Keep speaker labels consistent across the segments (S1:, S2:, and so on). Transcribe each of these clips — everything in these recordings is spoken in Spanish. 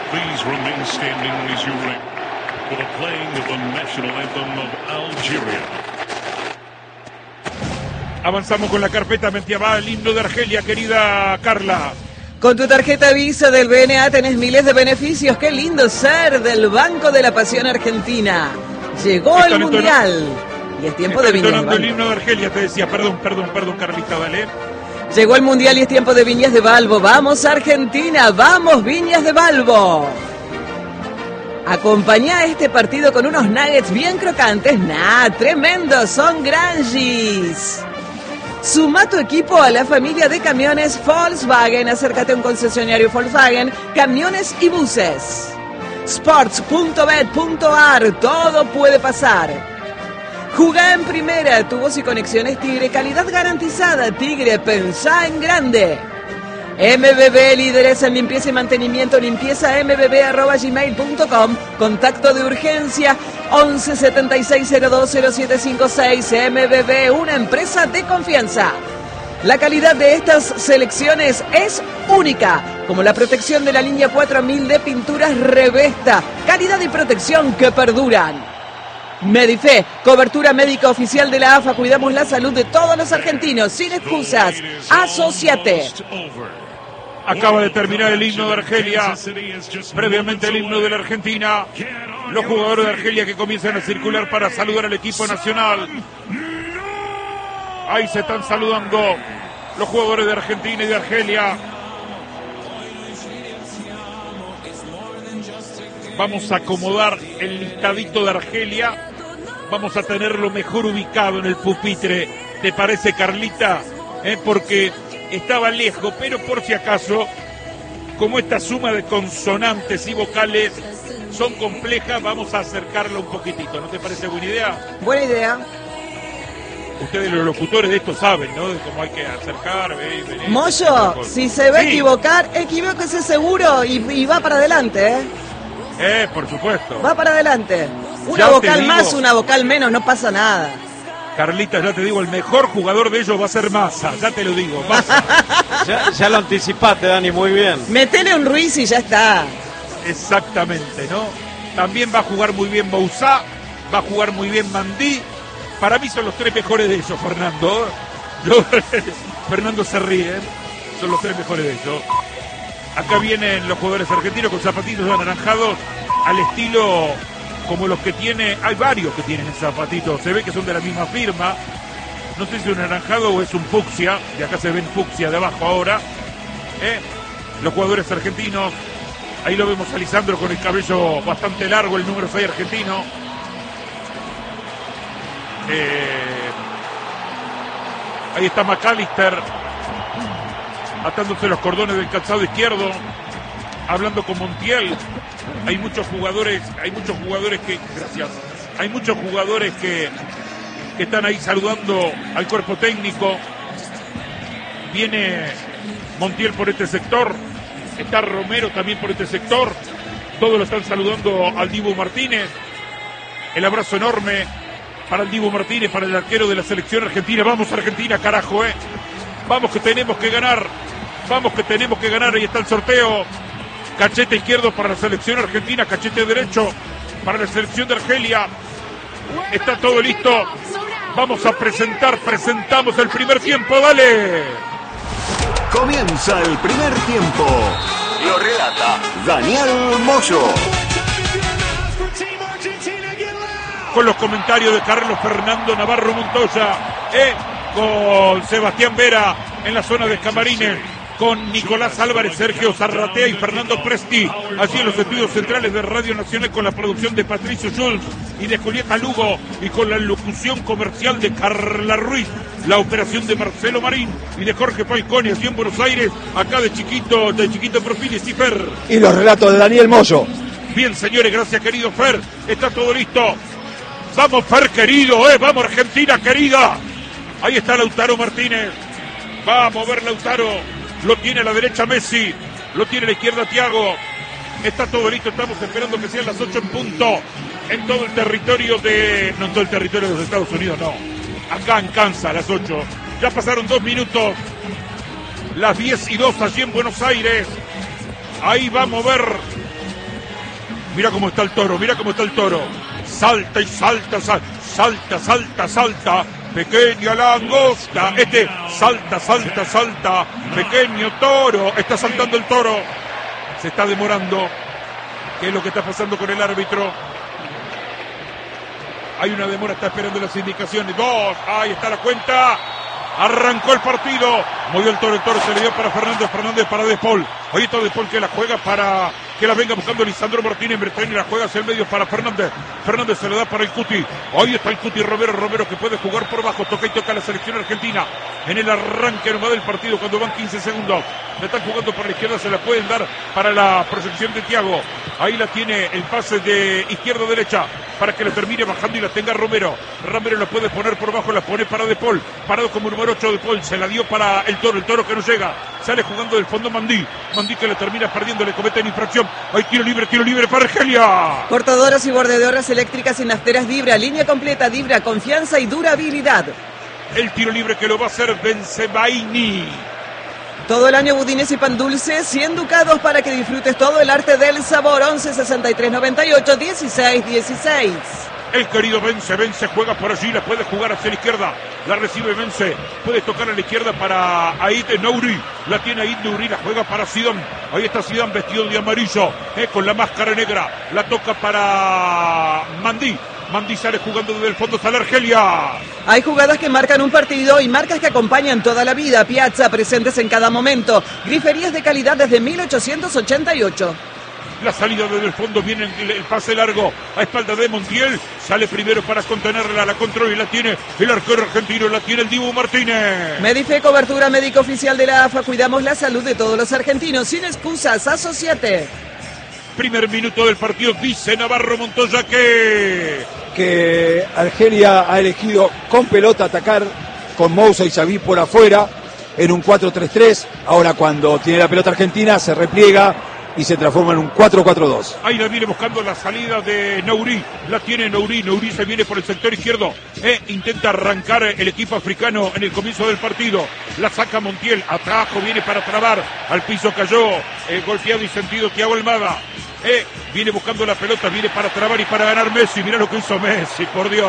S1: Please remain standing as you ring for the playing of the national anthem of Algeria.
S2: Avanzamos con la carpeta medieval, el himno de Argelia, querida Carla.
S3: Con tu tarjeta Visa del BNA tenés miles de beneficios. Qué lindo ser del Banco de la Pasión Argentina. Llegó el Mundial y es tiempo de Viñas de Balbo.
S2: El himno de Argelia, te decía. Perdón, Carlita, dale.
S3: Llegó el Mundial y es tiempo de Viñas de Balbo. ¡Vamos Argentina! ¡Vamos Viñas de Balbo! Acompañá este partido con unos nuggets bien crocantes. Tremendos, son Grangis. Suma tu equipo a la familia de camiones Volkswagen. Acércate a un concesionario Volkswagen, camiones y buses. Sports.bet.ar, todo puede pasar. Jugá en primera, tu voz y conexiones Tigre, calidad garantizada. Tigre, pensá en grande. MBB, líderes en limpieza y mantenimiento, limpiezambb@gmail.com. Contacto de urgencia 11 76 02 0756. MBB, una empresa de confianza. La calidad de estas selecciones es única, como la protección de la línea 4000 de pinturas Revesta. Calidad y protección que perduran. Medife, cobertura médica oficial de la AFA. Cuidamos la salud de todos los argentinos, sin excusas. Asociate.
S2: Acaba de terminar el himno de Argelia, previamente el himno de la Argentina. Los jugadores de Argelia que comienzan a circular para saludar al equipo nacional. Ahí se están saludando los jugadores de Argentina y de Argelia. Vamos a acomodar el listadito de Argelia. Vamos a tenerlo mejor ubicado en el pupitre. ¿Te parece, Carlita? Porque estaba lejos, pero por si acaso, como esta suma de consonantes y vocales son complejas, vamos a acercarlo un poquitito. ¿No te parece buena idea?
S3: Buena idea.
S2: Ustedes los locutores de esto saben, ¿no? De cómo hay que acercar, venir.
S3: Moyo, si se ve equivocar, equivóquese seguro y va para adelante,
S2: por supuesto.
S3: Va para adelante. Una
S2: Ya
S3: vocal más, una vocal menos, no pasa nada.
S2: Carlita, ya te digo, el mejor jugador de ellos va a ser Massa, ya te lo digo, Massa.
S4: ya lo anticipaste, Dani, muy bien.
S3: Metele un Ruiz y ya está.
S2: Exactamente, ¿no? También va a jugar muy bien Bouzá, va a jugar muy bien Mandí. Para mí son los tres mejores de ellos, Fernando. Fernando se ríe, son los tres mejores de ellos. Acá vienen los jugadores argentinos con zapatitos anaranjados al estilo como los que tiene, hay varios que tienen zapatitos, se ve que son de la misma firma. No sé si es un anaranjado o es un fucsia, de acá se ven fucsia de abajo ahora. Los jugadores argentinos, ahí lo vemos a Lisandro con el cabello bastante largo, el número 6 argentino. Ahí está McAllister atándose los cordones del calzado izquierdo, hablando con Montiel. Hay muchos jugadores que están ahí saludando al cuerpo técnico. Viene Montiel por este sector, está Romero también por este sector. Todos lo están saludando al Dibu Martínez. El abrazo enorme para el Dibu Martínez, para el arquero de la selección argentina. Vamos Argentina, carajo, Vamos que tenemos que ganar. Ahí está el sorteo. Cachete izquierdo para la selección argentina, cachete derecho para la selección de Argelia. Está todo listo. Vamos a presentamos el primer tiempo, dale.
S5: Comienza el primer tiempo. Lo relata Daniel Moyo.
S2: Con los comentarios de Carlos Fernando Navarro Montoya, con Sebastián Vera en la zona de camarines, con Nicolás Álvarez, Sergio Zarratea y Fernando Presti, allí en los estudios centrales de Radio Nacional, con la producción de Patricio Schulz y de Julieta Lugo, y con la locución comercial de Carla Ruiz, la operación de Marcelo Marín y de Jorge Falcone, allí en Buenos Aires, acá de chiquito Profiles y Fer.
S6: Y los relatos de Daniel Moyo.
S2: Bien, señores, gracias, querido Fer, está todo listo. Vamos, Fer, querido, vamos, Argentina, querida. Ahí está Lautaro Martínez. Va a mover Lautaro. Lo tiene a la derecha Messi. Lo tiene a la izquierda Thiago. Está todo listo. Estamos esperando que sean las 8 en punto. En todo el territorio de... No en todo el territorio de los Estados Unidos, no. Acá en Kansas, las 8. Ya pasaron 2 minutos. Las 10:02 allí en Buenos Aires. Ahí va a mover Mira cómo está el toro, mira cómo está el toro. Salta y salta, salta, salta, salta. Pequeña langosta. Salta. Pequeño toro. Está saltando el toro. Se está demorando. ¿Qué es lo que está pasando con el árbitro? Hay una demora, está esperando las indicaciones. 2, ahí está la cuenta. Arrancó el partido. Movió el toro se le dio para Fernández para De Paul. Ahí está De Paul que la juega para que la venga buscando Lisandro Martínez. Bertani la juega hacia el medio para Fernández. Fernández se le da para el Cuti. Ahí está el Cuti Romero que puede jugar por bajo. Toca la selección argentina. En el arranque nomás del partido cuando van 15 segundos. Le están jugando para la izquierda, se la pueden dar para la proyección de Thiago. Ahí la tiene el pase de izquierda a derecha para que la termine bajando y la tenga Romero. Romero la puede poner por bajo, la pone para De Paul. Parado como número 8 De Paul, se la dio para el toro que no llega. Sale jugando del fondo Mandí que la termina perdiendo, le cometen infracción. Hay tiro libre para Argelia.
S3: Cortadoras y bordeadoras eléctricas y nafteras Dibra, línea completa Dibra, confianza y durabilidad.
S2: El tiro libre que lo va a hacer Benzebaini.
S3: Todo el año budines y pan dulce, 100 ducados para que disfrutes todo el arte del sabor. 11 63 98 16 16.
S2: El querido Vence juega por allí, la puede jugar hacia la izquierda. La recibe Vence, puede tocar a la izquierda para Aït Nouri. La tiene Aït Nouri, la juega para Zidane. Ahí está Zidane vestido de amarillo, con la máscara negra. La toca para Mandí sale jugando desde el fondo, sale Argelia.
S3: Hay jugadas que marcan un partido y marcas que acompañan toda la vida. Piazza, presentes en cada momento. Griferías de calidad desde 1888.
S2: La salida desde el fondo, viene el pase largo a espalda de Montiel. Sale primero para contenerla, la controla y la tiene el arquero argentino, la tiene el Dibu Martínez.
S3: Medife, cobertura médica oficial de la AFA. Cuidamos la salud de todos los argentinos. Sin excusas, asociate.
S2: Primer minuto del partido, dice Navarro Montoya
S6: que Argelia ha elegido con pelota atacar con Moussa y Xavi por afuera en un 4-3-3. Ahora cuando tiene la pelota Argentina se repliega y se transforma en un 4-4-2.
S2: Ahí la viene buscando la salida de Nouri. La tiene Nouri se viene por el sector izquierdo. Intenta arrancar el equipo africano en el comienzo del partido. La saca Montiel. Atajo, viene para trabar. Al piso cayó. Golpeado y sentido Thiago Almada. Viene buscando la pelota, viene para trabar y para ganar Messi. Mirá lo que hizo Messi, por Dios.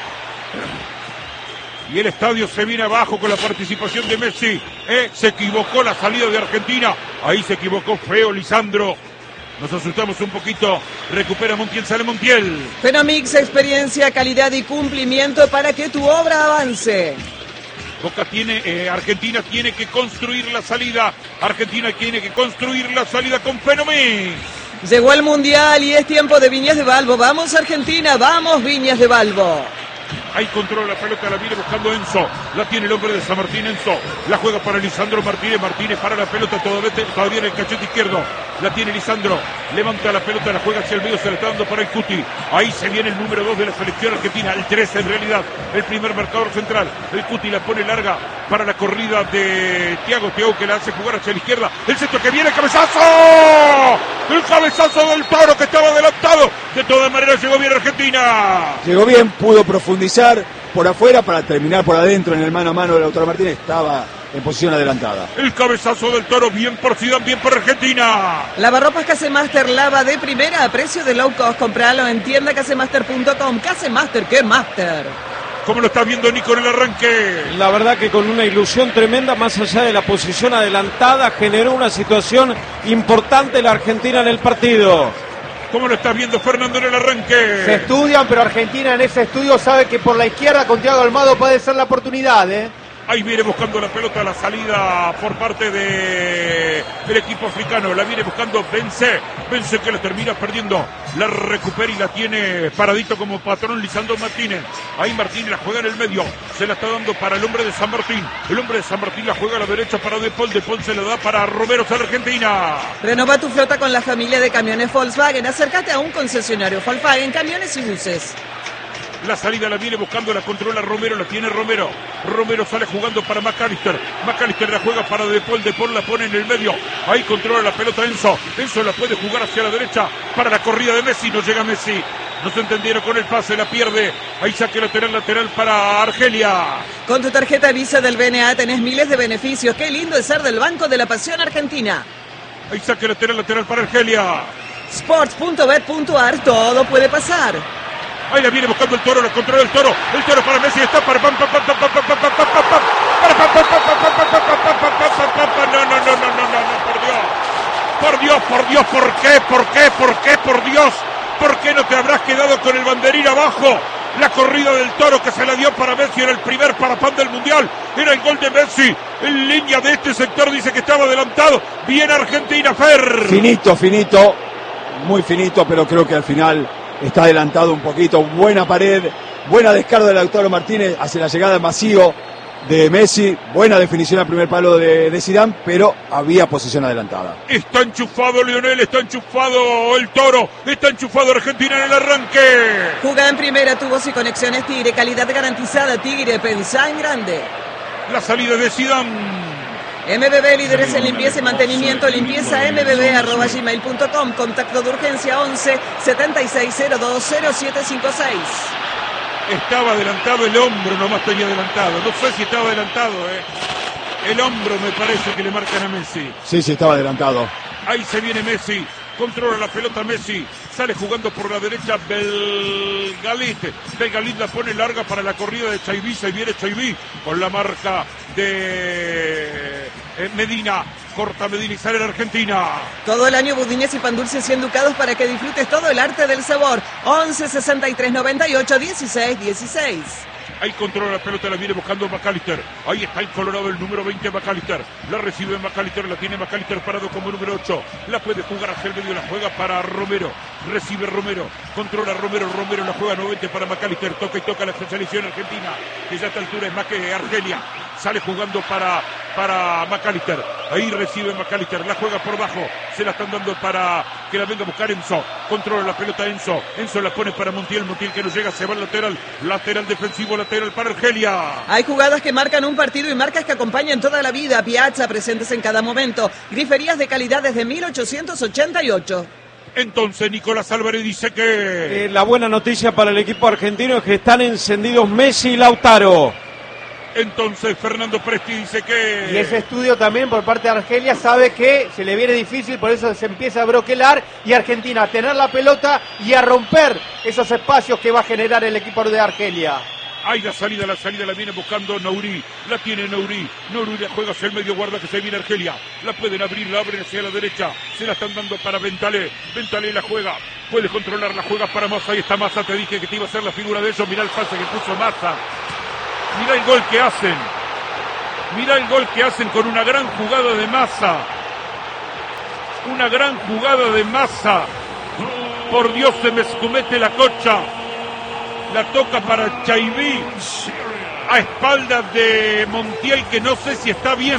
S2: Y el estadio se viene abajo con la participación de Messi. Se equivocó la salida de Argentina. Ahí se equivocó feo Lisandro. Nos asustamos un poquito. Recupera Montiel, sale Montiel.
S3: Fenomix, experiencia, calidad y cumplimiento para que tu obra avance.
S2: Argentina tiene que construir la salida. Argentina tiene que construir la salida con Fenomix.
S3: Llegó el Mundial y es tiempo de Viñas de Balbo. Vamos Argentina, vamos Viñas de Balbo.
S2: Ahí controla la pelota, la viene buscando Enzo. La tiene el hombre de San Martín, Enzo. La juega para Lisandro Martínez. Martínez para la pelota todavía en el cachete izquierdo. La tiene Lisandro. Levanta la pelota, la juega hacia el medio, se la está dando para el Cuti. Ahí se viene el número 2 de la selección argentina. El 13 en realidad. El primer marcador central. El Cuti la pone larga para la corrida de Thiago. Thiago que la hace jugar hacia la izquierda. El centro que viene, cabezazo. El cabezazo del Toro que estaba adelantado. De todas maneras llegó bien Argentina.
S6: Llegó bien, pudo profundizar por afuera para terminar por adentro en el mano a mano de Lautaro Martínez. Estaba en posición adelantada.
S2: El cabezazo del Toro, bien por Zidane, bien por Argentina.
S3: Lavarropas Casemaster, lava de primera a precio de low cost. Compralo en tiendacasemaster.com. Casemaster, ¿qué master?
S2: ¿Cómo lo está viendo Nico en el arranque?
S4: La verdad que con una ilusión tremenda, más allá de la posición adelantada, generó una situación importante la Argentina en el partido.
S2: ¿Cómo lo estás viendo Fernando en el arranque?
S7: Se estudian, pero Argentina en ese estudio sabe que por la izquierda con Thiago Almada puede ser la oportunidad,
S2: Ahí viene buscando la pelota, la salida por parte del equipo africano. La viene buscando Vence que la termina perdiendo. La recupera y la tiene paradito como patrón Lisandro Martínez. Ahí Martínez la juega en el medio. Se la está dando para el hombre de San Martín. El hombre de San Martín la juega a la derecha para De Paul. De Paul se la da para Romero, sale Argentina.
S3: Renova tu flota con la familia de camiones Volkswagen. Acércate a un concesionario Volkswagen, camiones y buses.
S2: La salida la viene buscando, la controla Romero, la tiene Romero. Romero sale jugando para McAllister. McAllister la juega para De Paul. De Paul la pone en el medio. Ahí controla la pelota Enzo. Enzo la puede jugar hacia la derecha para la corrida de Messi. No llega Messi. No se entendieron con el pase, la pierde. Ahí saque lateral para Argelia.
S3: Con tu tarjeta Visa del BNA tenés miles de beneficios. Qué lindo es ser del Banco de la Pasión Argentina.
S2: Ahí saque lateral para Argelia.
S3: Sports.bet.ar, todo puede pasar.
S2: Ahí la viene buscando el Toro, la controla el Toro para Messi, está para no, por Dios, ¿por Dios? ¿Por qué no te habrás quedado con el banderín abajo? La corrida del Toro que se la dio para Messi era el primer parapán del Mundial, era el gol de Messi, en línea de este sector dice que estaba adelantado, bien Argentina, Fer.
S6: Finito, muy finito, pero creo que al final está adelantado un poquito, buena pared, buena descarga de Lautaro Martínez hacia la llegada de Masío de Messi, buena definición al primer palo de Zidane, pero había posición adelantada.
S2: Está enchufado Lionel, está enchufado el Toro, está enchufado Argentina en el arranque.
S3: Jugá en primera, tubos y conexiones Tigre, calidad garantizada Tigre, pensá en grande.
S2: La salida de Zidane.
S3: MBB, líderes en limpieza y mantenimiento, limpieza mbb@gmail.com, contacto de urgencia 11 7602 0756.
S2: Estaba adelantado el hombro, nomás tenía adelantado. No sé si estaba adelantado, El hombro me parece que le marcan a Messi.
S6: Sí, estaba adelantado.
S2: Ahí se viene Messi, controla la pelota Messi, sale jugando por la derecha Belgalit la pone larga para la corrida de Chaiví, se viene Chaiví con la marca de Medina. Corta Medina y sale la Argentina.
S3: Todo el año budines y pan dulces y enducados para que disfrutes todo el arte del sabor. 11 63 98 16 16.
S2: Ahí controla la pelota, la viene buscando McAllister. Ahí está el Colorado, el número 20 McAllister. La recibe McAllister, la tiene McAllister parado como número 8. La puede jugar hacia el medio, la juega para Romero. Recibe Romero, controla Romero la juega nuevamente para McAllister. Toca y toca la selección argentina, que ya a esta altura es más que Argelia. Sale jugando para McAllister. Ahí recibe McAllister, la juega por bajo. Se la están dando para que la venga a buscar Enzo. Controla la pelota Enzo la pone para Montiel que no llega, se va al lateral defensivo, lateral para Argelia.
S3: Hay jugadas que marcan un partido y marcas que acompañan toda la vida. Piazza, presentes en cada momento. Griferías de calidad desde 1888.
S2: Entonces Nicolás Álvarez dice que...
S4: la buena noticia para el equipo argentino es que están encendidos Messi y Lautaro.
S2: Entonces Fernando Presti dice que...
S7: Y ese estudio también por parte de Argelia sabe que se le viene difícil, por eso se empieza a broquelar y Argentina a tener la pelota y a romper esos espacios que va a generar el equipo de Argelia.
S2: Hay la salida la viene buscando Nouri, la tiene Nouri la juega hacia el medio, guarda que se viene Argelia, la pueden abrir, la abren hacia la derecha, se la están dando para Bentalé la juega, puede controlar, la juega para Massa, ahí está Massa, te dije que te iba a ser la figura de ellos, mirá el pase que puso Massa, mirá el gol que hacen con una gran jugada de Massa, por Dios se me escumete la cocha. La toca para Chaiví a espaldas de Montiel, que no sé si está bien.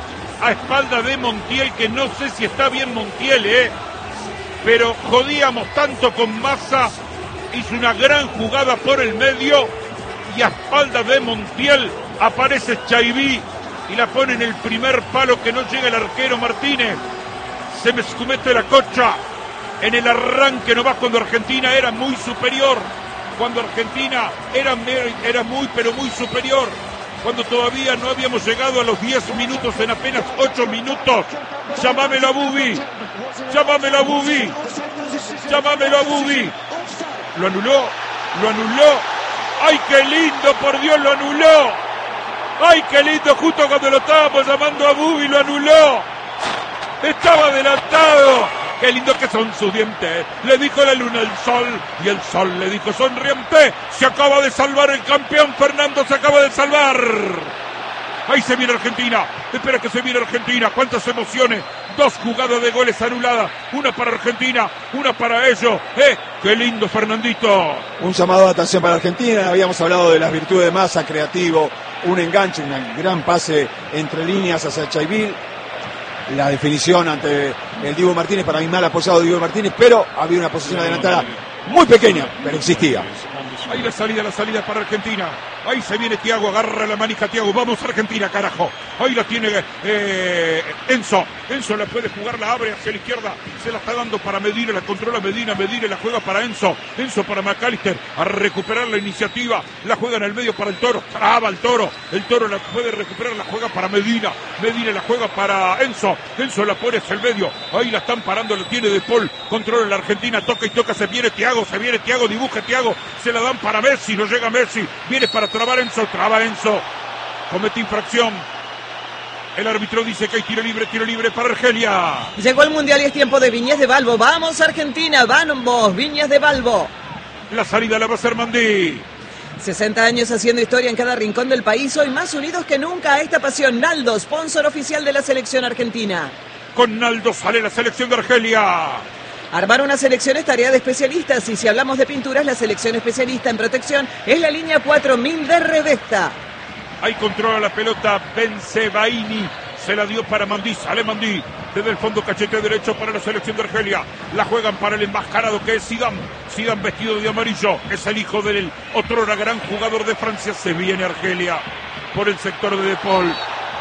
S2: Montiel, pero jodíamos tanto con Massa. Hizo una gran jugada por el medio y a espaldas de Montiel aparece Chaiví y la pone en el primer palo que no llega el arquero Martínez. Se me escumete la cocha. En el arranque nomás, cuando Argentina era muy superior. Cuando Argentina era muy, pero muy superior. Cuando todavía no habíamos llegado a los 10 minutos, en apenas 8 minutos. Llámamelo a Bubi. Lo anuló. ¡Ay, qué lindo, por Dios, lo anuló! ¡Ay, qué lindo! Justo cuando lo estábamos llamando a Bubi, lo anuló. Estaba adelantado. Qué lindo que son sus dientes, le dijo la luna al sol, y el sol le dijo sonriente, se acaba de salvar el campeón, Fernando se acaba de salvar. Ahí se viene Argentina, espera que se viene Argentina, cuántas emociones, 2 jugadas de goles anuladas, una para Argentina, una para ellos, qué lindo Fernandito.
S6: Un llamado de atención para Argentina, habíamos hablado de las virtudes de Massa, creativo, un enganche, un gran pase entre líneas hacia Chaiví. La definición ante el Dibu Martínez, para mí mal apoyado Dibu Martínez, pero había una posición adelantada muy pequeña, pero existía.
S2: Ahí la salida para Argentina. Ahí se viene Thiago, agarra la manija Thiago. Vamos Argentina, carajo. Ahí la tiene Enzo. Enzo la puede jugar, la abre hacia la izquierda. Se la está dando para Medina, la controla Medina la juega para Enzo. Enzo para McAllister, a recuperar la iniciativa. La juega en el medio para el Toro. Traba el Toro la puede recuperar, la juega para Medina. Medina la juega para Enzo. Enzo la pone hacia el medio. Ahí la están parando, la tiene De Paul. Controla la Argentina, toca y toca. Se viene Thiago, dibuja Thiago. Se la dan para Messi, no llega Messi. Viene para trabar Enzo, traba Enzo. Comete infracción. El árbitro dice que hay tiro libre para Argelia.
S3: Llegó el Mundial y es tiempo de Viñas de Balbo. Vamos Argentina, vamos Viñas de Balbo.
S2: La salida la va a hacer Mandí.
S3: 60 años haciendo historia en cada rincón del país, hoy más unidos que nunca a esta pasión. Naldo, sponsor oficial de la selección argentina.
S2: Con Naldo sale la selección de Argelia.
S3: Armar una selección es tarea de especialistas y si hablamos de pinturas, la selección especialista en protección es la línea 4000 de Revesta.
S2: Ahí controla la pelota Bensebaini. Se la dio para Mandí, sale Mandí. Desde el fondo cachete derecho para la selección de Argelia. La juegan para el enmascarado que es Zidane. Zidane vestido de amarillo. Es el hijo del otrora gran jugador de Francia. Se viene Argelia por el sector de De Paul.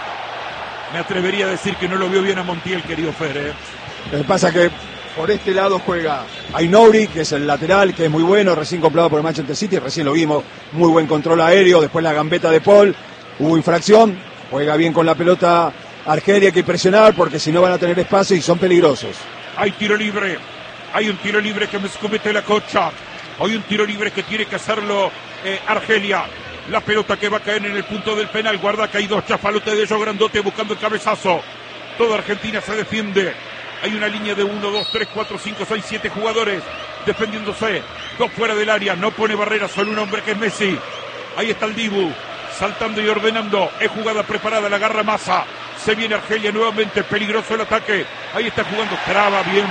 S2: Me atrevería a decir que no lo vio bien a Montiel, querido Fer.
S6: Lo que pasa que por este lado juega Ainouri, que es el lateral, que es muy bueno, recién comprado por el Manchester City, recién lo vimos, muy buen control aéreo, después la gambeta de Paul, hubo infracción, juega bien con la pelota Argelia, hay que presionar porque si no van a tener espacio y son peligrosos.
S2: Hay tiro libre, hay un tiro libre que me comete la Cocha, hay un tiro libre que tiene que hacerlo Argelia. La pelota que va a caer en el punto del penal, guarda que hay dos chafalotes de ellos grandote buscando el cabezazo. Toda Argentina se defiende. Hay una línea de 1, 2, 3, 4, 5, 6, 7 jugadores defendiéndose. Dos fuera del área, no pone barrera, solo un hombre que es Messi. Ahí está el Dibu, saltando y ordenando. Es jugada preparada, la agarra Massa. Se viene Argelia nuevamente, peligroso el ataque. Ahí está jugando, traba bien.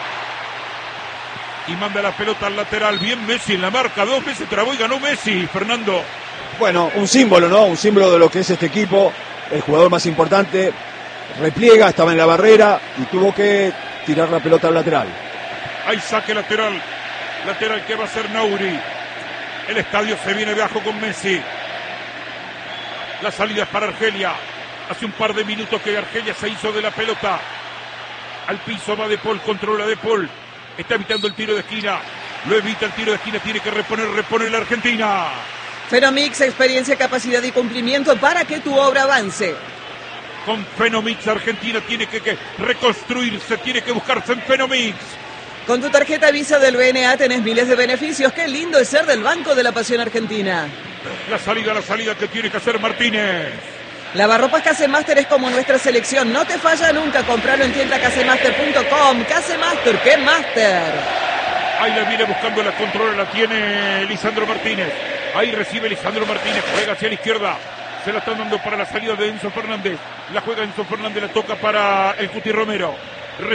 S2: Y manda la pelota al lateral. Bien Messi en la marca, 2 veces trabó y ganó Messi, Fernando.
S6: Bueno, un símbolo, ¿no? Un símbolo de lo que es este equipo. El jugador más importante. Repliega, estaba en la barrera y tuvo que tirar la pelota al lateral.
S2: Hay saque lateral que va a ser Nauri. El estadio se viene bajo con Messi. La salida es para Argelia. Hace un par de minutos que Argelia se hizo de la pelota. Al piso va De Paul, controla De Paul. Está evitando el tiro de esquina. Lo evita el tiro de esquina, tiene que repone la Argentina.
S3: Fenomix, experiencia, capacidad y cumplimiento para que tu obra avance.
S2: Con Fenomix Argentina tiene que reconstruirse, tiene que buscarse en Fenomix.
S3: Con tu tarjeta Visa del BNA tenés miles de beneficios. Qué lindo es ser del Banco de la Pasión Argentina.
S2: La salida que tiene que hacer Martínez.
S3: Lavarropas Casemaster es como nuestra selección. No te falla nunca. Compralo en tiendacasemaster.com. Casemaster, ¡qué master!
S2: Ahí la viene buscando, la controla, la tiene Lisandro Martínez. Ahí recibe Lisandro Martínez, juega hacia la izquierda. Se la están dando para la salida de Enzo Fernández. La juega Enzo Fernández, la toca para el Cuti Romero.